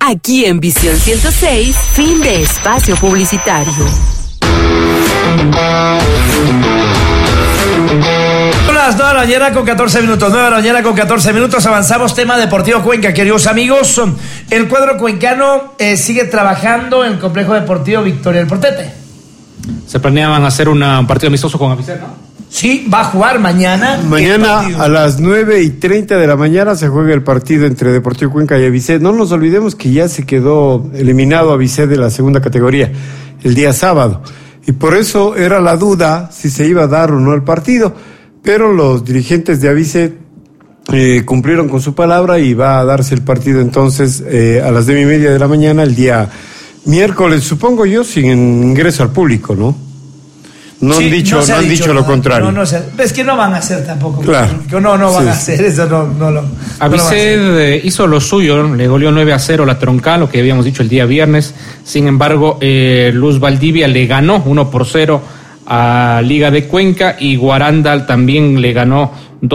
Aquí en Visión 106, fin de espacio publicitario. Las 9 de la mañana con 14 minutos, 9 de la mañana con 14 minutos, avanzamos, tema Deportivo Cuenca, queridos amigos. El cuadro cuencano sigue trabajando en el complejo deportivo Victoria del Portete. Se planeaban hacer un partido amistoso con Avicet, ¿no? Sí, va a jugar mañana. Mañana a las 9:30 de la mañana se juega el partido entre Deportivo Cuenca y Avicet. No nos olvidemos que ya se quedó eliminado Avicet de la segunda categoría el día sábado. Y por eso era la duda si se iba a dar o no el partido. Pero los dirigentes de Avicet cumplieron con su palabra y va a darse el partido entonces a las 9:30 de la mañana el día miércoles, supongo yo, sin ingreso al público, ¿no? No han dicho lo contrario. No, es que no van a hacer tampoco. Claro. No van a hacer eso, no lo. Avicet hizo lo suyo, le goleó 9-0 la Troncal, lo que habíamos dicho el día viernes. Sin embargo, Luz Valdivia le ganó 1-0 a Liga de Cuenca y Guarandal también le ganó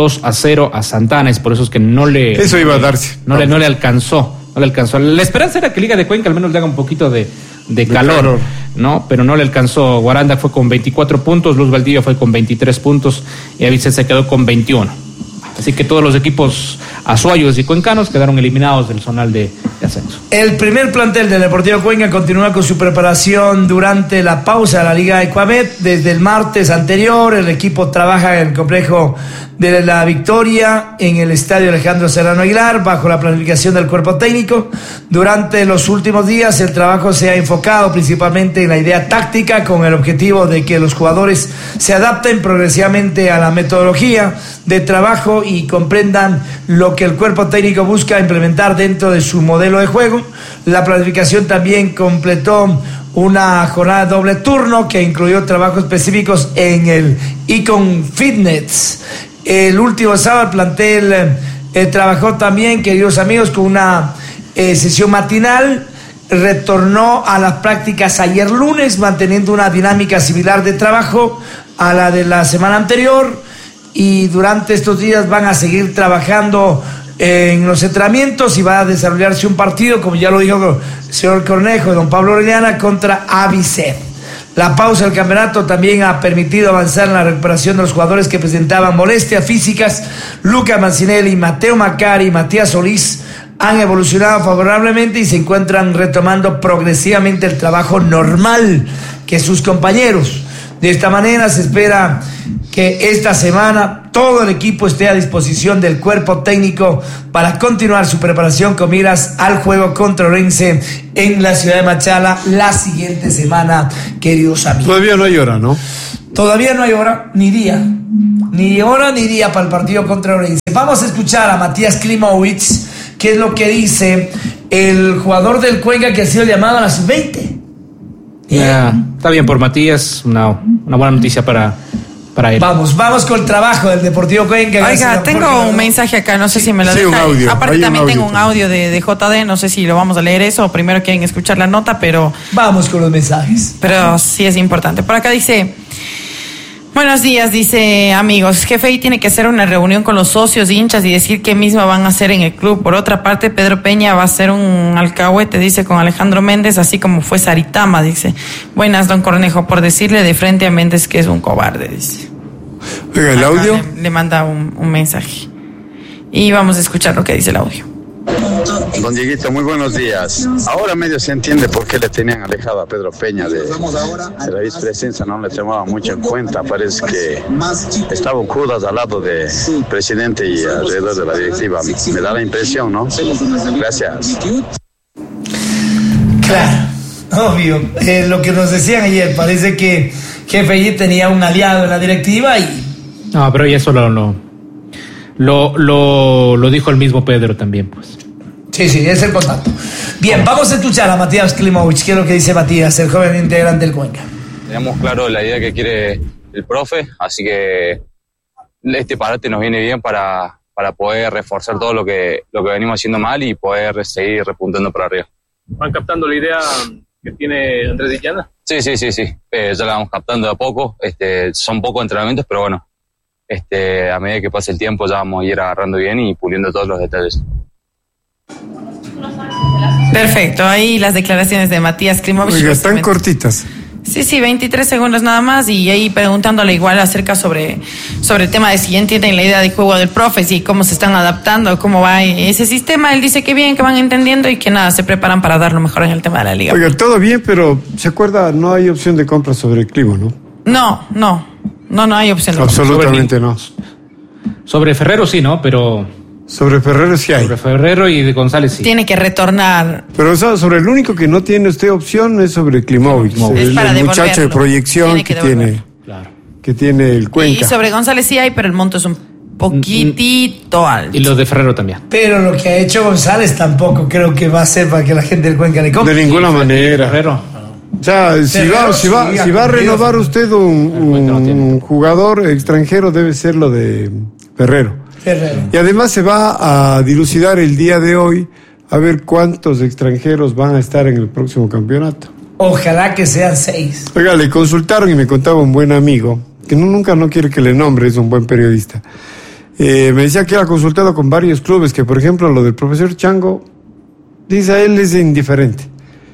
2-0 a Santana. Es por eso es que no le. Eso iba a darse. No le alcanzó. La esperanza era que Liga de Cuenca al menos le haga un poquito de calor, ¿no? Pero no le alcanzó. Guaranda fue con 24 puntos, Luz Valdivia fue con 23 puntos y Avicet se quedó con 21. Así que todos los equipos azuayos y cuencanos quedaron eliminados del zonal de ascenso. El primer plantel del Deportivo Cuenca continúa con su preparación durante la pausa de la Liga de Ecuamet. Desde el martes anterior, el equipo trabaja en el complejo de la Victoria, en el estadio Alejandro Serrano Aguilar, bajo la planificación del cuerpo técnico. Durante los últimos días, el trabajo se ha enfocado principalmente en la idea táctica, con el objetivo de que los jugadores se adapten progresivamente a la metodología de trabajo y comprendan lo que el cuerpo técnico busca implementar dentro de su modelo de juego. La planificación también completó una jornada de doble turno que incluyó trabajos específicos en el Icon Fitness. El último sábado el plantel trabajó también, queridos amigos, con una sesión matinal. Retornó a las prácticas ayer lunes, manteniendo una dinámica similar de trabajo a la de la semana anterior. Y durante estos días van a seguir trabajando en los entrenamientos y va a desarrollarse un partido, como ya lo dijo el señor Cornejo, don Pablo Orellana, contra Avicet. La pausa del campeonato también ha permitido avanzar en la recuperación de los jugadores que presentaban molestias físicas. Luca Mancinelli, Mateo Macari y Matías Solís han evolucionado favorablemente y se encuentran retomando progresivamente el trabajo normal que sus compañeros. De esta manera se espera que esta semana todo el equipo esté a disposición del cuerpo técnico para continuar su preparación con miras al juego contra Orense en la ciudad de Machala la siguiente semana, queridos amigos. Todavía no hay hora, ¿no? Todavía no hay hora ni día. Ni hora ni día para el partido contra Orense. Vamos a escuchar a Matías Klimowicz, qué es lo que dice el jugador del Cuenca que ha sido llamado a la sub-20. Está bien por Matías, una buena noticia para él. Vamos con el trabajo del Deportivo Cuenca. Oiga, tengo un mensaje acá, no sé si me lo deja. Un audio. Aparte también tengo un audio de JD, no sé si lo vamos a leer eso o primero quieren escuchar la nota, pero... Vamos con los mensajes. Pero sí es importante. Por acá dice... Buenos días, dice amigos. Jefe, ahí tiene que hacer una reunión con los socios, hinchas y decir qué mismo van a hacer en el club. Por otra parte, Pedro Peña va a hacer un alcahuete, dice, con Alejandro Méndez, así como fue Saritama, dice. Buenas, don Cornejo, por decirle de frente a Méndez que es un cobarde, dice. Oiga, ¿el audio? Le manda un mensaje. Y vamos a escuchar lo que dice el audio. Don Dieguito, muy buenos días. Ahora medio se entiende por qué le tenían alejado a Pedro Peña de la vicepresidencia, no le tomaba mucho en cuenta. Parece que estaba un Judas al lado del presidente y alrededor de la directiva. Me da la impresión, ¿no? Gracias. Claro, obvio. Lo que nos decían ayer, parece que Jefe allí tenía un aliado en la directiva y... No, pero ya eso lo dijo el mismo Pedro también, pues. Sí, es el contacto. Bien, vamos a escuchar a Matías Klimowicz. ¿Qué es lo que dice Matías, el joven integrante del Cuenca? Tenemos claro la idea que quiere el profe, así que este parate nos viene bien para poder reforzar todo lo que venimos haciendo mal y poder seguir repuntando para arriba. ¿Van captando la idea que tiene Andrés Villana? Sí. Ya la vamos captando de a poco. Son pocos entrenamientos, pero bueno, a medida que pase el tiempo ya vamos a ir agarrando bien y puliendo todos los detalles. Perfecto, ahí las declaraciones de Matías Klimović. Oiga, están cortitas. Sí, 23 segundos nada más, y ahí preguntándole igual acerca sobre el tema de si ya entienden la idea de juego del profe, si cómo se están adaptando, cómo va ese sistema. Él dice que bien, que van entendiendo y que nada, se preparan para dar lo mejor en el tema de la liga. Oiga, todo bien, pero ¿se acuerda? No hay opción de compra sobre el Climo, ¿no? No hay opción de compra. Absolutamente no. Sobre Ferrero sí, ¿no? Pero... Sobre Ferrero sí hay. Sobre Ferrero y de González sí. Tiene que retornar. Pero sobre el único que no tiene usted opción es sobre Klimović. Es para el muchacho de proyección que tiene el Cuenca. Y sobre González sí hay, pero el monto es un poquitito alto. Y los de Ferrero también. Pero lo que ha hecho González tampoco creo que va a ser para que la gente del Cuenca le compre. De ninguna manera. Ferrero. O sea, si va a renovar usted un jugador extranjero, debe ser lo de Ferrero. Y además se va a dilucidar el día de hoy a ver cuántos extranjeros van a estar en el próximo campeonato. Ojalá que sean 6. Oiga, le consultaron y me contaba un buen amigo, que nunca quiere que le nombre, es un buen periodista. Me decía que era consultado con varios clubes, que por ejemplo lo del profesor Chango, dice a él es indiferente.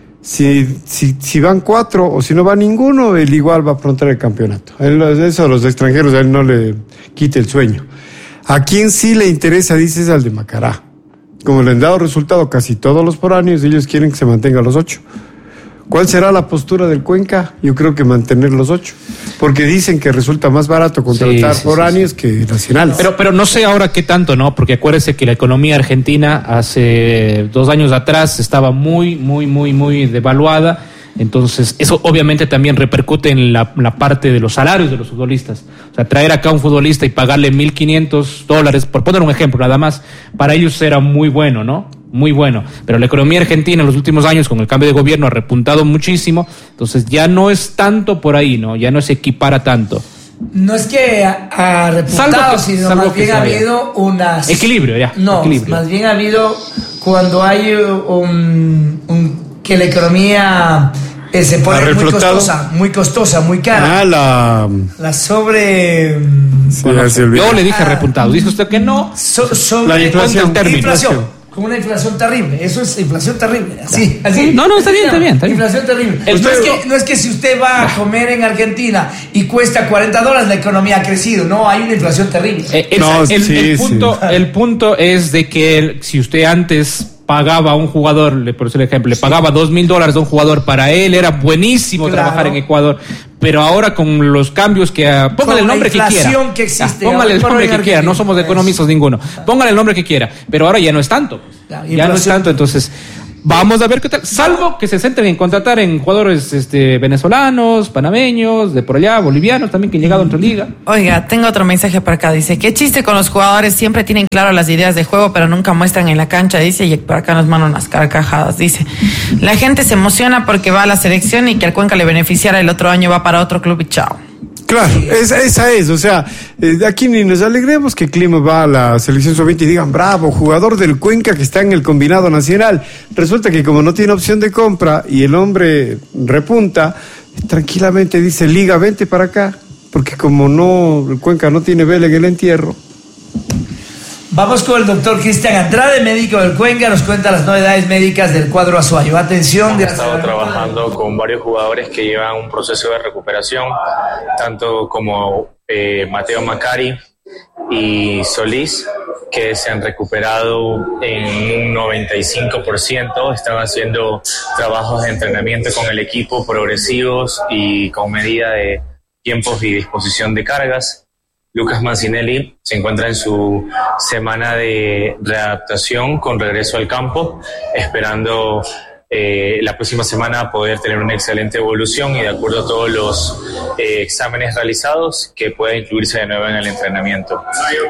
Si van 4 o si no va ninguno, él igual va a afrontar el campeonato. Eso a los extranjeros a él no le quita el sueño. A quien sí le interesa, dice, es al de Macará. Como le han dado resultado casi todos los foráneos, ellos quieren que se mantenga los 8. ¿Cuál será la postura del Cuenca? Yo creo que mantener los 8. Porque dicen que resulta más barato contratar foráneos que nacionales. Pero no sé ahora qué tanto, ¿no? Porque acuérdese que la economía argentina hace 2 años atrás estaba muy devaluada. Entonces, eso obviamente también repercute en la parte de los salarios de los futbolistas. O sea, traer acá a un futbolista y pagarle $1,500, por poner un ejemplo nada más, para ellos era muy bueno, ¿no? Muy bueno. Pero la economía argentina en los últimos años, con el cambio de gobierno, ha repuntado muchísimo. Entonces, ya no es tanto por ahí, ¿no? Ya no se equipara tanto. No es que ha repuntado, sino más bien ha habido unas... Equilibrio, ya. No, equilibrio. Más bien ha habido cuando hay que la economía se pone muy costosa, muy cara. La sobre... Yo le dije repuntado, dice usted que no. La inflación. Con una inflación terrible, eso es inflación terrible. Así. No, está bien. Inflación terrible. No es que si usted va a comer en Argentina y cuesta $40, la economía ha crecido. No, hay una inflación terrible. El punto es de que si usted antes pagaba a un jugador, por ese ejemplo, le pagaba $2,000 a un jugador, para él era buenísimo trabajar en Ecuador, pero ahora con los cambios que... póngale el nombre que quiera. Que existe, póngale el nombre que quiera, no somos economistas ninguno. Póngale el nombre que quiera, pero ahora ya no es tanto. Ya no es tanto, entonces... Vamos a ver qué tal, salvo que se centren en contratar en jugadores venezolanos, panameños, de por allá, bolivianos también que han llegado a otra liga. Oiga, tengo otro mensaje por acá, dice, qué chiste con los jugadores, siempre tienen claro las ideas de juego, pero nunca muestran en la cancha, dice, y por acá nos mandan unas carcajadas, dice, la gente se emociona porque va a la selección y que al Cuenca le beneficiara, el otro año va para otro club y chao. Claro, esa es, o sea, aquí ni nos alegremos que Clima va a la selección sub-20 y digan, bravo, jugador del Cuenca que está en el combinado nacional. Resulta que como no tiene opción de compra y el hombre repunta, tranquilamente dice, Liga, vente para acá, porque como no, el Cuenca no tiene vela en el entierro. Vamos con el doctor Cristian Andrade, médico del Cuenca, nos cuenta las novedades médicas del cuadro azuayo. Atención. Hemos estado trabajando con varios jugadores que llevan un proceso de recuperación, tanto como Mateo Macari y Solís, que se han recuperado en un 95%, están haciendo trabajos de entrenamiento con el equipo progresivos y con medida de tiempos y disposición de cargas. Lucas Mancinelli se encuentra en su semana de readaptación con regreso al campo, esperando la próxima semana poder tener una excelente evolución y de acuerdo a todos los exámenes realizados que pueda incluirse de nuevo en el entrenamiento.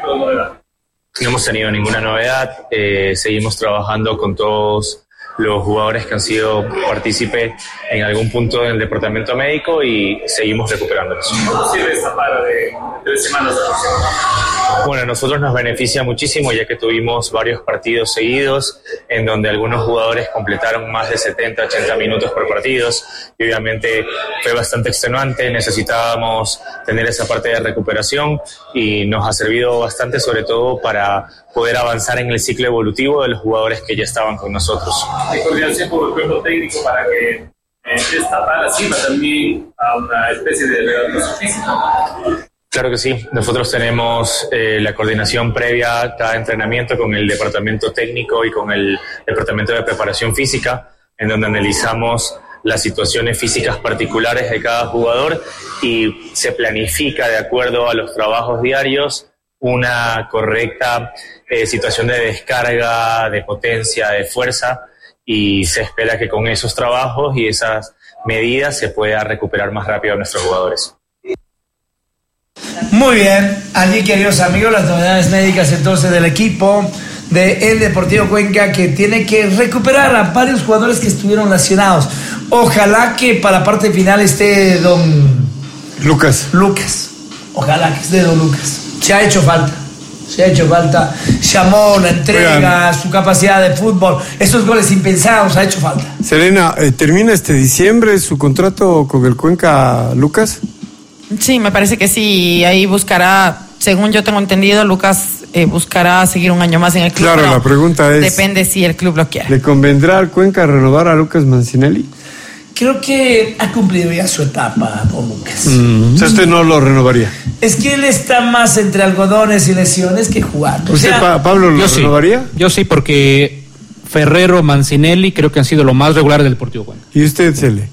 No hemos tenido ninguna novedad, seguimos trabajando con todos los jugadores que han sido partícipe en algún punto del departamento médico y seguimos recuperándonos. ¿Cómo sirve esta para de 3 semanas de vacaciones? Bueno, a nosotros nos beneficia muchísimo, ya que tuvimos varios partidos seguidos en donde algunos jugadores completaron más de 70, 80 minutos por partidos, y obviamente fue bastante extenuante. Necesitábamos tener esa parte de recuperación y nos ha servido bastante, sobre todo para poder avanzar en el ciclo evolutivo de los jugadores que ya estaban con nosotros. ¿Hay coordinación con el cuerpo técnico para que esta tabla sirva también a una especie de rehabilitación física? Claro que sí, nosotros tenemos la coordinación previa a cada entrenamiento con el departamento técnico y con el departamento de preparación física, en donde analizamos las situaciones físicas particulares de cada jugador y se planifica de acuerdo a los trabajos diarios una correcta situación de descarga, de potencia, de fuerza, y se espera que con esos trabajos y esas medidas se pueda recuperar más rápido a nuestros jugadores. Muy bien, allí queridos amigos, las novedades médicas entonces del equipo de el Deportivo Cuenca, que tiene que recuperar a varios jugadores que estuvieron lesionados. Ojalá que para la parte final esté don Lucas. Ojalá que esté don Lucas. Se ha hecho falta. Llamó la entrega, oigan, su capacidad de fútbol, esos goles impensados, ha hecho falta. Serena, ¿termina este diciembre su contrato con el Cuenca, Lucas? Sí, me parece que sí. Ahí buscará, según yo tengo entendido, Lucas buscará seguir un año más en el club. Claro, la pregunta es... Depende si el club lo quiere. ¿Le convendrá al Cuenca renovar a Lucas Mancinelli? Creo que ha cumplido ya su etapa, don Lucas. O sea, usted no lo renovaría. Es que él está más entre algodones y lesiones que jugando. ¿Usted, Pablo, lo renovaría? Yo sí, porque Ferrero, Mancinelli creo que han sido lo más regular del Deportivo Cuenca. ¿Y usted, Cele?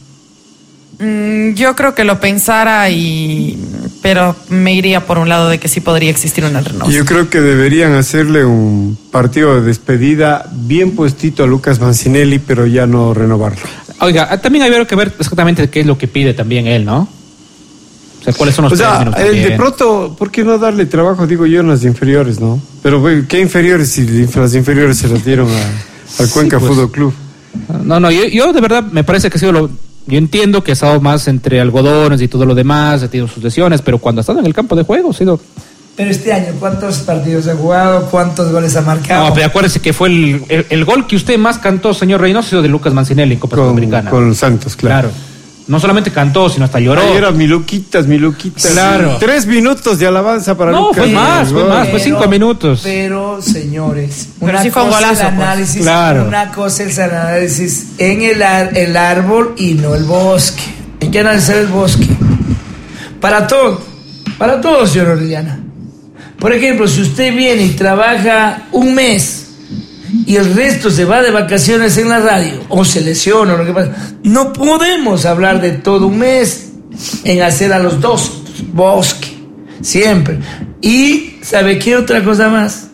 Yo creo que lo pensara, pero me iría por un lado de que sí podría existir una renovación. Yo creo que deberían hacerle un partido de despedida bien puestito a Lucas Mancinelli, pero ya no renovarlo. Oiga, también hay que ver exactamente qué es lo que pide también él, ¿no? O sea, ¿cuáles son los términos también? De pronto, ¿por qué no darle trabajo, digo yo, en las inferiores, no? Pero, ¿qué inferiores si las inferiores se las dieron al Cuenca Fútbol Club? No, yo de verdad me parece que ha sido yo entiendo que ha estado más entre algodones y todo lo demás, ha tenido sus lesiones, pero cuando ha estado en el campo de juego ha sido... Pero este año, ¿cuántos partidos ha jugado? ¿Cuántos goles ha marcado? No, pero acuérdese que fue el gol que usted más cantó, señor Reynoso, ha sido de Lucas Mancinelli en Copa Sudamericana. Con Santos, claro. No solamente cantó, sino hasta lloró. Ahí era mi Luquitas. Claro. 3 minutos de alabanza para Lucas. Fue 5 minutos. Pero, señores, pero sí fue un golazo, análisis, claro. Una cosa es el análisis en el árbol y no el bosque. Hay que analizar el bosque. Para todo, señor Orellana. Por ejemplo, si usted viene y trabaja un mes y el resto se va de vacaciones en la radio o se lesiona o lo que pasa, no podemos hablar de todo un mes en hacer a los dos bosque, siempre. Y ¿sabe qué otra cosa más?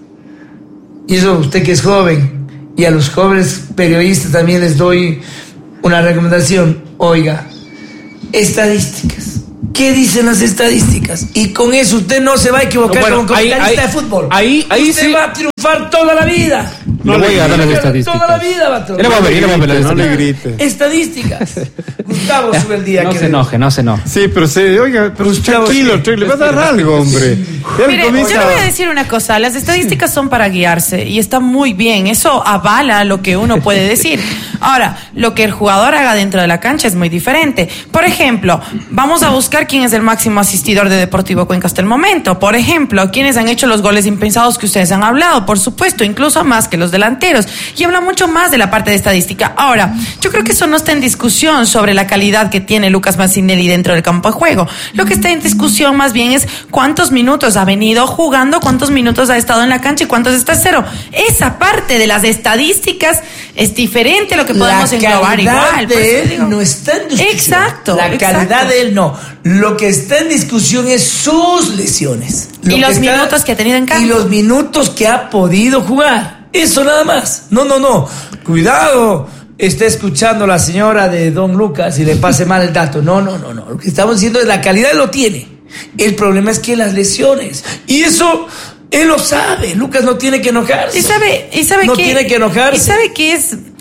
Y eso usted que es joven, y a los jóvenes periodistas también les doy una recomendación. Oiga, estadísticas. ¿Qué dicen las estadísticas? Y con eso usted no se va a equivocar como comentarista de fútbol. Ahí usted sí va a triunfar toda la vida. No le voy a dar las estadísticas. Toda la vida va a triunfar. No le grite. Estadísticas. Gustavo sube el día. No se enoje. Sí, pero Gustavo, tranquilo, le va a dar algo, hombre. Mire, yo le voy a decir una cosa. Las estadísticas son para guiarse y está muy bien. Eso avala lo que uno puede decir. Ahora, lo que el jugador haga dentro de la cancha es muy diferente. Por ejemplo, vamos a buscar quién es el máximo asistidor de Deportivo Cuenca hasta el momento. Por ejemplo, quiénes han hecho los goles impensados que ustedes han hablado, por supuesto, incluso más que los delanteros. Y habla mucho más de la parte de estadística. Ahora, yo creo que eso no está en discusión sobre la calidad que tiene Lucas Mancinelli dentro del campo de juego. Lo que está en discusión más bien es cuántos minutos ha venido jugando, cuántos minutos ha estado en la cancha y cuántos está cero. Esa parte de las estadísticas es diferente a lo que podemos englobar igual. La calidad de él no está en discusión. Exacto. La calidad de él no. Lo que está en discusión es sus lesiones. Y los minutos que ha tenido en campo. Y los minutos que ha podido jugar. Eso nada más. No. Cuidado. Está escuchando la señora de Don Lucas y le pase mal el dato. No. Lo que estamos diciendo es la calidad lo tiene. El problema es que las lesiones. Y eso... él lo sabe. Lucas no tiene que enojarse. ¿Y sabe no qué? tiene que enojarse. ¿Y sabe qué es?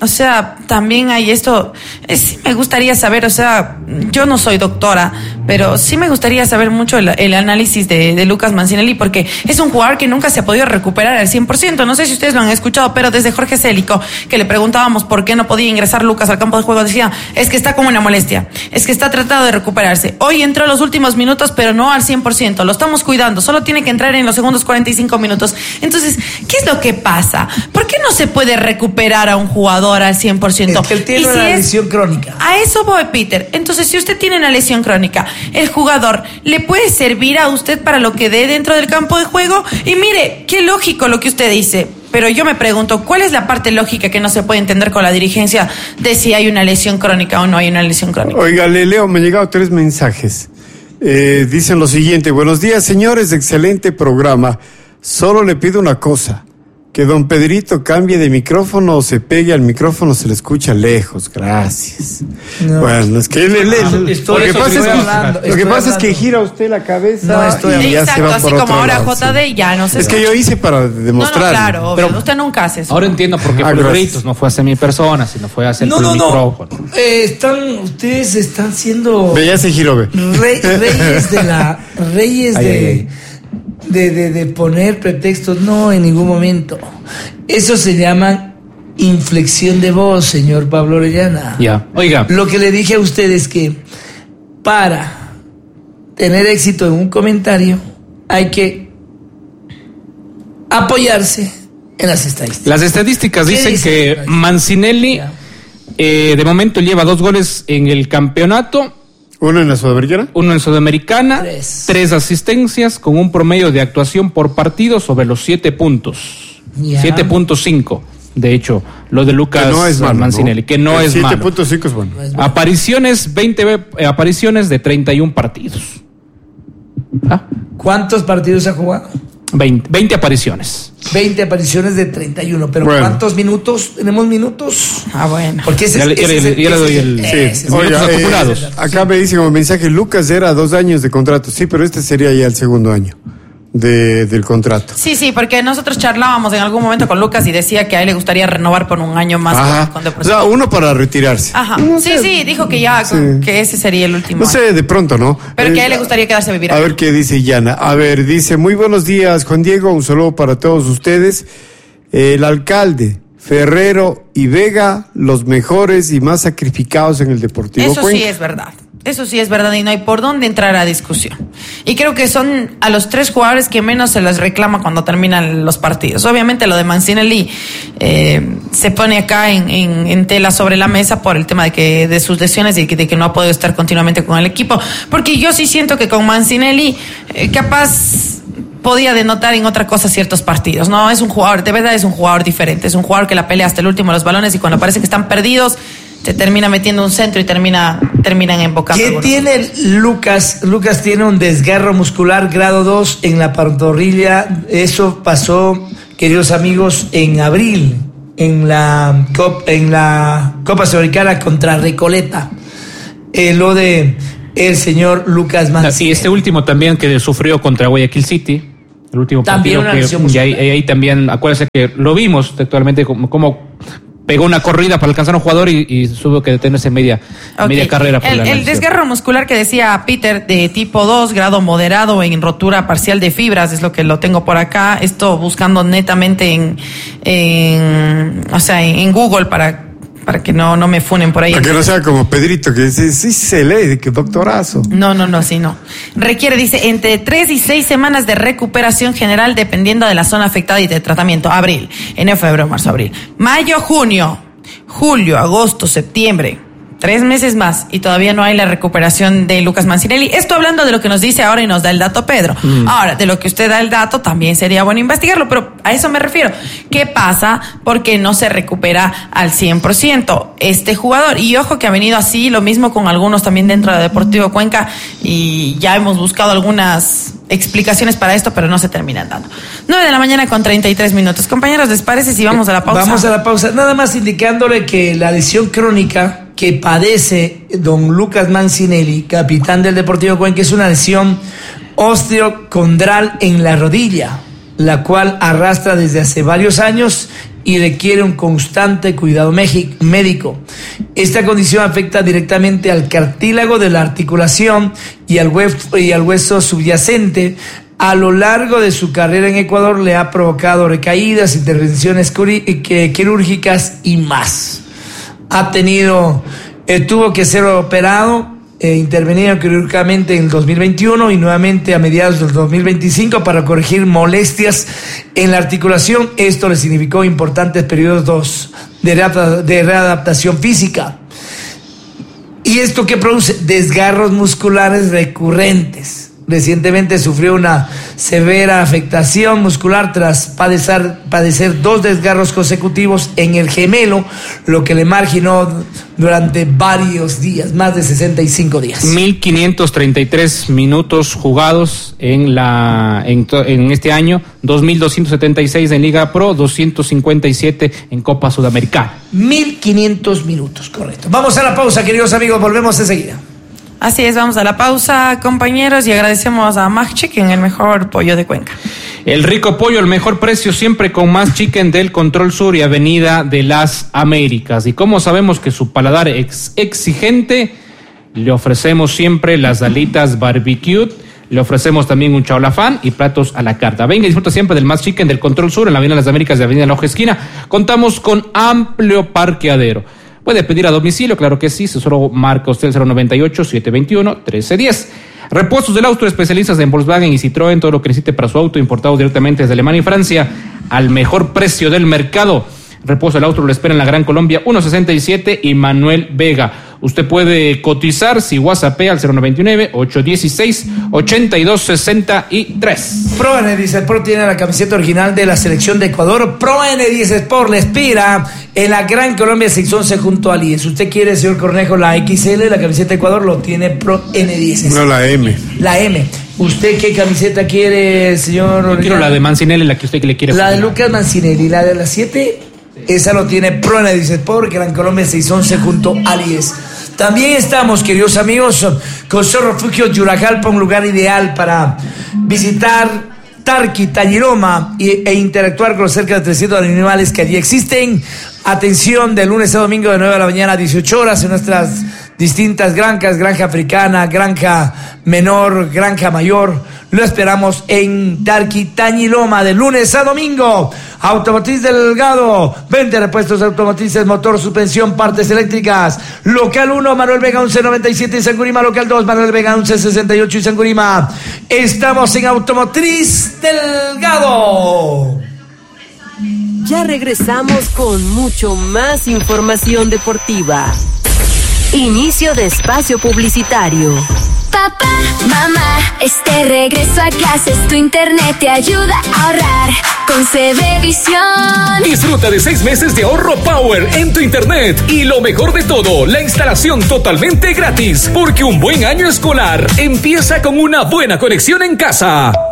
o sea, también hay esto, sí me gustaría saber, o sea, yo no soy doctora, pero sí me gustaría saber mucho el análisis de Lucas Mancinelli, porque es un jugador que nunca se ha podido recuperar al 100%. No sé si ustedes lo han escuchado, pero desde Jorge Célico, que le preguntábamos por qué no podía ingresar Lucas al campo de juego, decía, es que está como una molestia, es que está tratando de recuperarse. Hoy entró los últimos minutos, pero no al 100%, lo estamos cuidando, solo tiene que entrar en los segundos 45 minutos. Entonces, ¿qué es lo que pasa? ¿Por qué no se puede recuperar a un jugador al 100%? Es que él tiene una lesión crónica. A eso voy, Peter. Entonces, si usted tiene una lesión crónica, el jugador le puede servir a usted para lo que dé dentro del campo de juego. Y mire, qué lógico lo que usted dice. Pero yo me pregunto, ¿cuál es la parte lógica que no se puede entender con la dirigencia de si hay una lesión crónica o no hay una lesión crónica? Oiga, Leo, me han llegado 3 mensajes. Dicen lo siguiente: buenos días, señores, excelente programa. Solo le pido una cosa, que don Pedrito cambie de micrófono o se pegue al micrófono, se le escucha lejos. Gracias. No. Bueno, es que lo que pasa es que gira usted la cabeza y ya se va así por como ahora lado, JD sí. Ya no sé. Es que yo hice para demostrar. No, claro, obvio, pero usted nunca hace eso. Ahora entiendo por qué Gritos no fue hacia mi persona, sino fue hacia el micrófono. Ustedes están siendo ya se giró, reyes de poner pretextos. No, en ningún momento. Eso se llama inflexión de voz, señor Pablo Orellana. Ya, oiga. Lo que le dije a usted es que para tener éxito en un comentario hay que apoyarse en las estadísticas. Las estadísticas dicen que Mancinelli de momento lleva 2 goles en el campeonato. ¿Uno en la Sudamericana? Uno en Sudamericana, 3 asistencias, con un promedio de actuación por partido sobre los 7 puntos. 7.5. De hecho, lo de Lucas Mancinelli, que no es malo. 7.5 es bueno. Apariciones, 20 apariciones de 31 partidos. ¿Cuántos partidos ha jugado? 20 apariciones. 20 apariciones de 31, pero bueno. ¿Cuántos minutos? ¿Tenemos minutos? Bueno. Porque ya le doy el minutos acumulados. Acá me dicen como mensaje, Lucas era 2 años de contrato. Sí, pero este sería ya el segundo año del contrato. Sí, porque nosotros charlábamos en algún momento con Lucas y decía que a él le gustaría renovar por un año más con Deportivo. O sea, uno para retirarse. Ajá. Sí, dijo que ya, que ese sería el último. No sé, de pronto, ¿no? Pero que a él le gustaría quedarse a vivir. A ver qué dice Yana. A ver, dice, muy buenos días, Juan Diego, un saludo para todos ustedes. El alcalde, Ferrero y Vega, los mejores y más sacrificados en el Deportivo Cuenca. Sí es verdad. Eso sí es verdad y no hay por dónde entrar a discusión. Y creo que son a los 3 jugadores que menos se les reclama cuando terminan los partidos. Obviamente lo de Mancinelli se pone acá en tela sobre la mesa por el tema de sus lesiones y de que no ha podido estar continuamente con el equipo. Porque yo sí siento que con Mancinelli capaz podía denotar en otra cosa ciertos partidos. No, es un jugador, de verdad es un jugador diferente. Es un jugador que la pelea hasta el último los balones y cuando parece que están perdidos te termina metiendo un centro y terminan embocando. ¿Qué tiene Lucas? Lucas tiene un desgarro muscular grado 2 en la pantorrilla. Eso pasó, queridos amigos, en abril, en la Copa Sudamericana contra Recoleta. Lo de el señor Lucas Mancinelli. Y este último también que sufrió contra Guayaquil City. El último también partido que ahí también, acuérdense que lo vimos actualmente como pegó una corrida para alcanzar a un jugador y tuvo que detenerse media carrera. El desgarro muscular que decía Peter de tipo 2, grado moderado en rotura parcial de fibras, es lo que lo tengo por acá. Esto buscando netamente en Google para que no me funen por ahí. Para que no sea como Pedrito, que dice, sí se lee, que doctorazo. No, así no. Requiere, dice, entre 3 y 6 semanas de recuperación general dependiendo de la zona afectada y de tratamiento. Abril, enero, febrero, marzo, abril. Mayo, junio, julio, agosto, septiembre. 3 meses más y todavía no hay la recuperación de Lucas Mancinelli. Esto hablando de lo que nos dice ahora y nos da el dato Pedro. Ahora, de lo que usted da el dato, también sería bueno investigarlo, pero a eso me refiero. ¿Qué pasa? Porque no se recupera al 100% este jugador. Y ojo que ha venido así, lo mismo con algunos también dentro de Deportivo Cuenca, y ya hemos buscado algunas explicaciones para esto, pero no se terminan dando. 9:33 a.m. Compañeros, ¿les parece si vamos a la pausa? Vamos a la pausa. Nada más indicándole que la lesión crónica que padece don Lucas Mancinelli, capitán del Deportivo Cuenca, es una lesión osteocondral en la rodilla. la cual arrastra desde hace varios años y requiere un constante cuidado médico. Esta condición afecta directamente al cartílago de la articulación y al hueso subyacente. A lo largo de su carrera en Ecuador le ha provocado recaídas, intervenciones quirúrgicas y más. Tuvo que ser operado, intervenido quirúrgicamente en el 2021 y nuevamente a mediados del 2025 para corregir molestias en la articulación. Esto le significó importantes periodos de readaptación física. ¿Y esto qué produce? Desgarros musculares recurrentes. Recientemente sufrió una severa afectación muscular tras padecer 2 desgarros consecutivos en el gemelo, lo que le marginó durante varios días, más de 65 días. 1.533 minutos jugados en este año, 2.276 en Liga Pro, 257 en Copa Sudamericana. 1.500 minutos, correcto. Vamos a la pausa, queridos amigos, volvemos enseguida. Así es, vamos a la pausa, compañeros, y agradecemos a Max Chicken, el mejor pollo de Cuenca. El rico pollo, el mejor precio, siempre con Max Chicken del Control Sur y Avenida de las Américas. Y como sabemos que su paladar es exigente, le ofrecemos siempre las alitas barbecue, le ofrecemos también un chaulafán y platos a la carta. Venga y disfruta siempre del Max Chicken del Control Sur en la Avenida de las Américas de Avenida La Hoja Esquina. Contamos con amplio parqueadero. Puede pedir a domicilio, claro que sí, solo marca usted el 098-721-1310. Repuestos del auto, especialistas en Volkswagen y Citroën, todo lo que necesite para su auto, importado directamente desde Alemania y Francia, al mejor precio del mercado. Repuesto del auto lo espera en la Gran Colombia 167 y Manuel Vega. Usted puede cotizar si WhatsAppea al 099-816-8263. Pro N10 Sport tiene la camiseta original de la selección de Ecuador. Pro N10 Sport le espera en la Gran Colombia 611 junto a Ali. Si usted quiere, señor Cornejo, la XL, la camiseta de Ecuador, lo tiene Pro N10. No, la M. La M. ¿Usted qué camiseta quiere, señor? Yo quiero la de Mancinelli, la que usted le quiere. La de Lucas Mancinelli, la de las 7. Esa lo tiene Pro N10 Sport, Gran Colombia 611 junto a Alies. También estamos, queridos amigos, con Zoo Refugio Yurajalpa, un lugar ideal para visitar Tarqui, Tañiroma e interactuar con los cerca de 300 animales que allí existen. Atención, de lunes a domingo de 9 de la mañana a 18 horas en nuestras distintas granjas, granja africana, granja menor, granja mayor. Lo esperamos en Tarqui, Tañiloma, de lunes a domingo. Automotriz Delgado, vende repuestos automotrices, motor, suspensión, partes eléctricas. Local 1, Manuel Vega 1197 en Sangurima. Local 2, Manuel Vega 1168 en Sangurima. Estamos en Automotriz Delgado. Ya regresamos con mucho más información deportiva. Inicio de espacio publicitario. Papá, mamá, este regreso a clases, tu internet te ayuda a ahorrar con CBvisión. Disfruta de 6 meses de ahorro Power en tu internet y lo mejor de todo, la instalación totalmente gratis, porque un buen año escolar empieza con una buena conexión en casa.